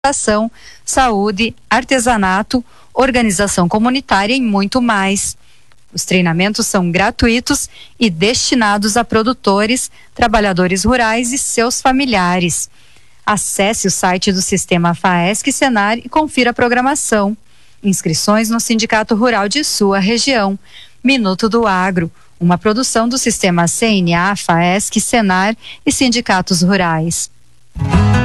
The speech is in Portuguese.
alimentação, saúde, artesanato, organização comunitária e muito mais. Os treinamentos são gratuitos e destinados a produtores, trabalhadores rurais e seus familiares. Acesse o site do Sistema FAESC-Senar e confira a programação. Inscrições no Sindicato Rural de sua região. Minuto do Agro, uma produção do Sistema CNA, FAESC, Senar e sindicatos rurais.